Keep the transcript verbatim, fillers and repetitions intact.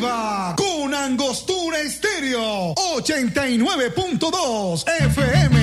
arriba con Angostura Estéreo ochenta y nueve punto dos F M.